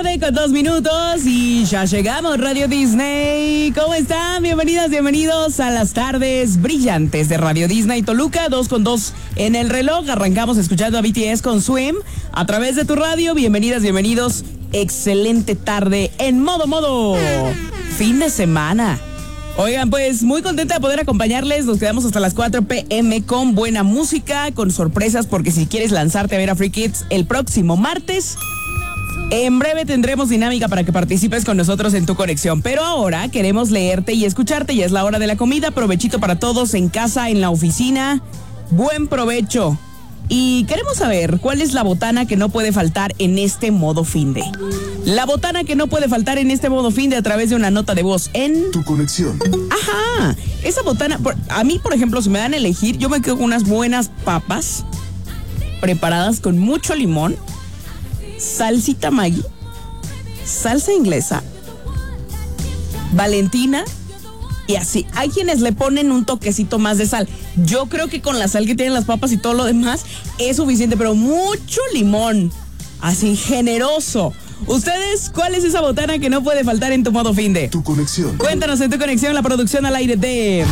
Con 2 minutos y ya llegamos, Radio Disney. ¿Cómo están? Bienvenidas, bienvenidos a las tardes brillantes de Radio Disney Toluca. 2:02 en el reloj. Arrancamos escuchando a BTS con Swim a través de tu radio. Bienvenidas, bienvenidos. Excelente tarde en modo fin de semana. Oigan, pues muy contenta de poder acompañarles. Nos quedamos hasta las 4 p.m. con buena música, con sorpresas, porque si quieres lanzarte a ver a Free Kids el próximo martes, en breve tendremos dinámica para que participes con nosotros en tu conexión. Pero ahora queremos leerte y escucharte. Ya es la hora de la comida. Provechito para todos en casa, en la oficina. Buen provecho. Y queremos saber cuál es la botana que no puede faltar en este modo finde. La botana que no puede faltar en este modo finde a través de una nota de voz en tu conexión. Ajá. Esa botana, a mí, por ejemplo, si me dan a elegir, yo me quedo con unas buenas papas preparadas con mucho limón, salsita Maggi, salsa inglesa, Valentina y así. Hay quienes le ponen un toquecito más de sal. Yo creo que con la sal que tienen las papas y todo lo demás es suficiente, pero mucho limón, así generoso. ¿Ustedes cuál es esa botana que no puede faltar en tu modo finde? Tu conexión. Cuéntanos en tu conexión, la producción al aire de...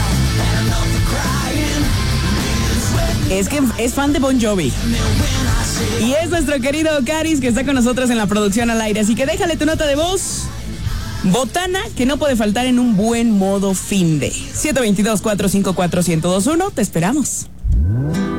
Es que es fan de Bon Jovi. Y es nuestro querido Caris que está con nosotros en la producción al aire. Así que déjale tu nota de voz. Botana que no puede faltar en un buen modo finde. 722-454-1021. Te esperamos.